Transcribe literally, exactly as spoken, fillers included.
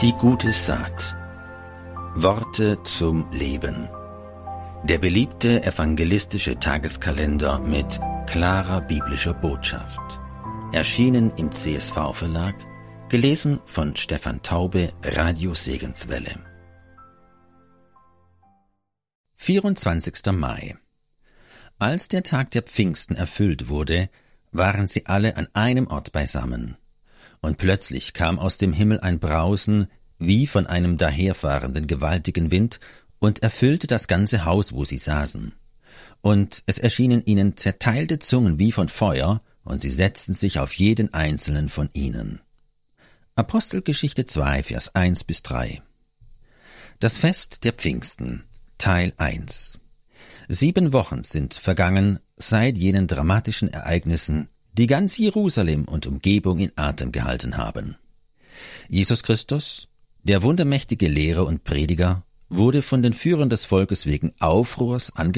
Die gute Saat. Worte zum Leben. Der beliebte evangelistische Tageskalender mit klarer biblischer Botschaft. Erschienen im C S V-Verlag, gelesen von Stefan Taube, Radio Segenswelle. vierundzwanzigster Mai. Als der Tag der Pfingsten erfüllt wurde, waren sie alle an einem Ort beisammen. Und plötzlich kam aus dem Himmel ein Brausen, wie von einem daherfahrenden gewaltigen Wind, und erfüllte das ganze Haus, wo sie saßen. Und es erschienen ihnen zerteilte Zungen wie von Feuer, und sie setzten sich auf jeden einzelnen von ihnen. Apostelgeschichte zwei, Vers eins bis drei. Das Fest der Pfingsten, Teil eins. Sieben Wochen sind vergangen seit jenen dramatischen Ereignissen, die ganz Jerusalem und Umgebung in Atem gehalten haben. Jesus Christus, der wundermächtige Lehrer und Prediger, wurde von den Führern des Volkes wegen Aufruhrs angeklagt